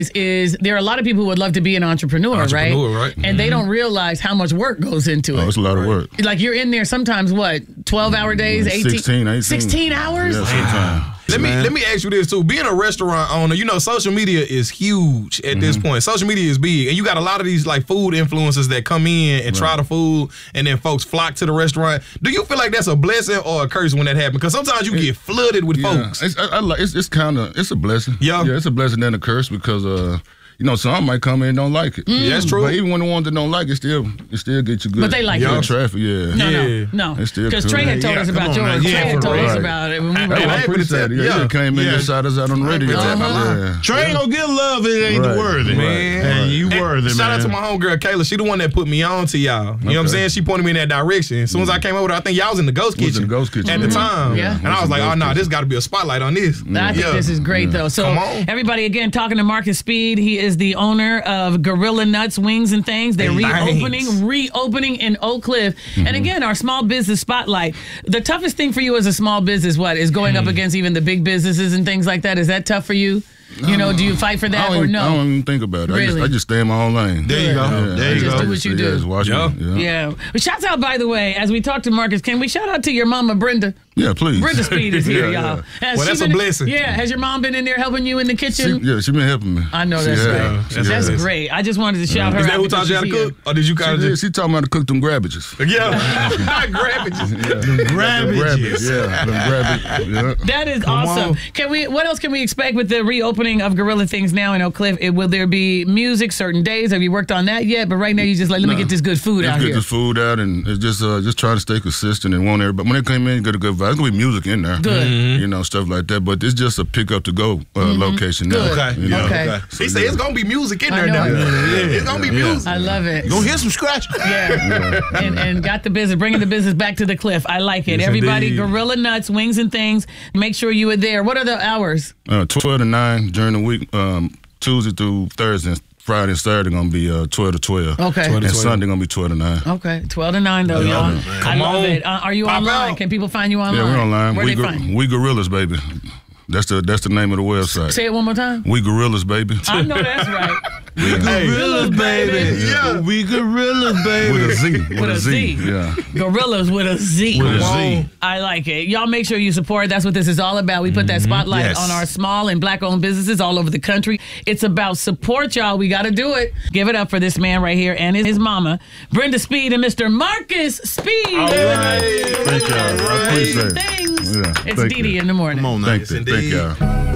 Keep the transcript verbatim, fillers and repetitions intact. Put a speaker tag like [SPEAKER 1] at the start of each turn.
[SPEAKER 1] is there are a lot of people who would love to be an entrepreneur,
[SPEAKER 2] entrepreneur
[SPEAKER 1] right?
[SPEAKER 2] right?
[SPEAKER 1] And
[SPEAKER 2] mm-hmm.
[SPEAKER 1] they don't realize how much work goes into
[SPEAKER 3] oh,
[SPEAKER 1] it.
[SPEAKER 3] It's a lot of work.
[SPEAKER 1] Like you're in there sometimes, what, twelve hour days, eighteen?
[SPEAKER 3] sixteen, eighteen.
[SPEAKER 1] sixteen hours?
[SPEAKER 3] Yeah, sometimes.
[SPEAKER 2] Let me let me ask you this too. Being a restaurant owner, you know, social media is huge at mm-hmm. this point. Social media is big, and you got a lot of these like food influencers that come in and right. try the food, and then folks flock to the restaurant. Do you feel like that's a blessing or a curse when that happens? Because sometimes you it, get flooded with
[SPEAKER 3] yeah.
[SPEAKER 2] folks.
[SPEAKER 3] It's, I, I, it's, it's kind of it's a blessing.
[SPEAKER 2] Yeah,
[SPEAKER 3] yeah, it's a blessing and a curse because uh. You know, some might come in and don't like it.
[SPEAKER 2] Mm. Yeah, that's true.
[SPEAKER 3] But even when the ones that don't like it, still, it still get you good.
[SPEAKER 1] But they like
[SPEAKER 3] good
[SPEAKER 1] it.
[SPEAKER 3] traffic, yeah.
[SPEAKER 1] No,
[SPEAKER 2] yeah.
[SPEAKER 1] no, no. Because
[SPEAKER 3] cool.
[SPEAKER 1] Trey had told
[SPEAKER 2] yeah,
[SPEAKER 1] us about
[SPEAKER 2] on,
[SPEAKER 1] yours.
[SPEAKER 2] yeah,
[SPEAKER 1] Trey had told
[SPEAKER 2] right.
[SPEAKER 1] us about it when we were.
[SPEAKER 3] Hey, I appreciate it. Yeah, yeah. came in
[SPEAKER 2] yeah.
[SPEAKER 3] and shot us out on the radio.
[SPEAKER 4] Yeah. Trey ain't gonna get love if it ain't
[SPEAKER 3] right.
[SPEAKER 4] worthy.
[SPEAKER 2] Man.
[SPEAKER 4] And you
[SPEAKER 2] and
[SPEAKER 4] worthy,
[SPEAKER 2] shout
[SPEAKER 4] man.
[SPEAKER 2] Shout out to my homegirl, Kayla. She the one that put me on to y'all. You okay. know what I'm saying? She pointed me in that direction. As soon as I came over there, I think y'all was in the Ghost
[SPEAKER 3] was
[SPEAKER 2] Kitchen.
[SPEAKER 3] in the Ghost Kitchen.
[SPEAKER 2] At
[SPEAKER 3] yeah.
[SPEAKER 2] the time.
[SPEAKER 1] Yeah.
[SPEAKER 2] And I was like, oh, no, this got to be a spotlight on this.
[SPEAKER 1] I think this is great, though. So everybody, again, talking to Marcus Speed. He is the owner of Gorilla Nuts, Wings and Things. They're reopening,
[SPEAKER 2] Thanks.
[SPEAKER 1] reopening in Oak Cliff. Mm-hmm. And again, our small business spotlight. The toughest thing for you as a small business, what, is going mm-hmm. up against even the big businesses and things like that? Is that tough for you? You know, do you fight for that
[SPEAKER 3] or
[SPEAKER 1] even,
[SPEAKER 3] no? I don't even think about it.
[SPEAKER 1] Really?
[SPEAKER 3] I, just, I just stay in my own lane.
[SPEAKER 2] There you go.
[SPEAKER 3] Yeah.
[SPEAKER 2] There you
[SPEAKER 1] just
[SPEAKER 2] go.
[SPEAKER 1] do what you do.
[SPEAKER 3] Yeah, just watch
[SPEAKER 2] yeah.
[SPEAKER 3] Me. Yeah.
[SPEAKER 1] yeah. But shouts out, by the way, as we talk to Marcus, can we shout out to your mama, Brenda?
[SPEAKER 3] Yeah, please.
[SPEAKER 1] Brenda Speed is here,
[SPEAKER 3] yeah,
[SPEAKER 1] y'all.
[SPEAKER 3] yeah.
[SPEAKER 2] Well, that's
[SPEAKER 1] been,
[SPEAKER 2] a blessing.
[SPEAKER 1] Yeah. Has your mom been in there helping you in the kitchen?
[SPEAKER 3] She, yeah, she been helping me.
[SPEAKER 1] I know
[SPEAKER 3] she
[SPEAKER 1] that's
[SPEAKER 3] has.
[SPEAKER 1] right.
[SPEAKER 2] That's,
[SPEAKER 1] That's
[SPEAKER 2] nice.
[SPEAKER 1] great. I just wanted to shout
[SPEAKER 3] yeah.
[SPEAKER 1] her
[SPEAKER 2] Is that
[SPEAKER 1] out.
[SPEAKER 2] who taught you how to cook? Or did you kind
[SPEAKER 3] she
[SPEAKER 2] of
[SPEAKER 3] just... She taught me how to cook them grabbages.
[SPEAKER 2] Yeah. Grabbages.
[SPEAKER 4] Yeah. Grabbages.
[SPEAKER 3] Yeah, them grabbages. Yeah.
[SPEAKER 1] That is
[SPEAKER 2] Come
[SPEAKER 1] awesome.
[SPEAKER 2] on.
[SPEAKER 1] Can we? What else can we expect with the reopening of Gorilla Things now in Oak Cliff? It, will there be music certain days? Have you worked on that yet? But right now you just like, let
[SPEAKER 3] no.
[SPEAKER 1] me get this good food
[SPEAKER 3] Let's
[SPEAKER 1] out
[SPEAKER 3] get
[SPEAKER 1] here.
[SPEAKER 3] this food out, and it's just uh, just trying to stay consistent and want everybody. When they come in, you get a good vibe. There's gonna be music in there.
[SPEAKER 1] Good.
[SPEAKER 3] Mm-hmm. You know, stuff like that. But it's just a pick up to go uh, mm-hmm. location now.
[SPEAKER 1] Good.
[SPEAKER 2] Okay.
[SPEAKER 3] You know?
[SPEAKER 1] Okay.
[SPEAKER 2] okay.
[SPEAKER 3] So,
[SPEAKER 2] he said
[SPEAKER 3] yeah.
[SPEAKER 2] it's gonna be music in there
[SPEAKER 1] I
[SPEAKER 2] now.
[SPEAKER 1] know.
[SPEAKER 2] Yeah. Yeah. It's gonna be
[SPEAKER 3] Yeah.
[SPEAKER 2] music.
[SPEAKER 1] I love it.
[SPEAKER 4] You gonna hear some scratch?
[SPEAKER 1] Yeah. and, and got the business, bringing the business back to the cliff. I like it.
[SPEAKER 2] Yes,
[SPEAKER 1] Everybody,
[SPEAKER 2] indeed.
[SPEAKER 1] Gorilla Nuts, Wings and Things. Make sure you are there. What are the hours?
[SPEAKER 3] Uh, twelve to nine during the week, um, Tuesday through Thursday. Friday and Saturday gonna be uh, twelve to twelve.
[SPEAKER 1] Okay.
[SPEAKER 3] And Sunday gonna be twelve to nine.
[SPEAKER 1] Okay, twelve to nine though,
[SPEAKER 3] Yeah,
[SPEAKER 1] y'all.
[SPEAKER 3] man.
[SPEAKER 1] I
[SPEAKER 2] Come
[SPEAKER 1] love
[SPEAKER 2] on.
[SPEAKER 1] it. Uh, are you
[SPEAKER 2] Pop
[SPEAKER 1] online?
[SPEAKER 2] out.
[SPEAKER 1] Can people find you online?
[SPEAKER 3] Yeah, we're online.
[SPEAKER 1] Where
[SPEAKER 3] we,
[SPEAKER 1] they
[SPEAKER 3] go-
[SPEAKER 1] find you?
[SPEAKER 3] we Gorillas, baby. That's the that's the name of the website.
[SPEAKER 1] Say it one more time.
[SPEAKER 3] We Gorillas, baby.
[SPEAKER 1] I know that's right.
[SPEAKER 4] We gorillas, baby.
[SPEAKER 2] Yeah.
[SPEAKER 4] We gorillas, baby.
[SPEAKER 3] With a Z. With,
[SPEAKER 1] With a Z.
[SPEAKER 3] Yeah.
[SPEAKER 1] Gorillas with a Z.
[SPEAKER 4] With a
[SPEAKER 2] Come
[SPEAKER 4] Z.
[SPEAKER 2] on.
[SPEAKER 1] I like it. Y'all make sure you support. That's what this is all about. We put that spotlight
[SPEAKER 4] Yes.
[SPEAKER 1] on our small and black-owned businesses all over the country. It's about support, y'all. We got to do it. Give it up for this man right here and his mama, Brenda Speed and Mister Marcus Speed.
[SPEAKER 2] All right.
[SPEAKER 3] Thank y'all. I appreciate it.
[SPEAKER 1] Things.
[SPEAKER 3] Yeah,
[SPEAKER 1] It's
[SPEAKER 3] thank
[SPEAKER 1] Dee Dee
[SPEAKER 3] you.
[SPEAKER 1] in the morning.
[SPEAKER 4] Come on now.
[SPEAKER 3] Thank
[SPEAKER 2] Yes,
[SPEAKER 3] you. Thank
[SPEAKER 2] indeed.
[SPEAKER 3] y'all.